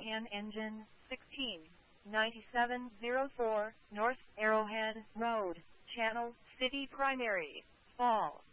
CAN engine 169704 North Arrowhead Road, Channel City Primary, Fall.